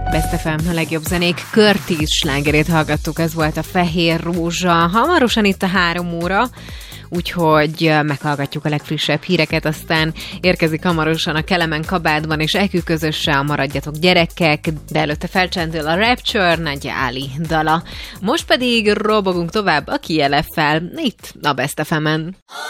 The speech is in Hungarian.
Best FM, a legjobb zenék Curtis slágerét hallgattuk, ez volt a Fehér Rózsa. Hamarosan itt a 3 óra, úgyhogy meghallgatjuk a legfrissebb híreket, aztán érkezik hamarosan a Kelemen kabátban, és EQ közössel maradjatok gyerekek, de előtte felcsendül a Rapture, Nagy Ali dala. Most pedig robogunk tovább a Kieleffel, itt a Best FM-en.